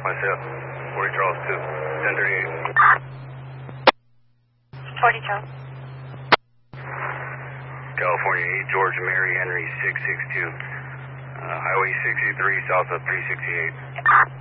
myself. 40 Charles 2, 1038. 40 Charles. California 8, George Mary Henry 662. Highway 63, south of 368.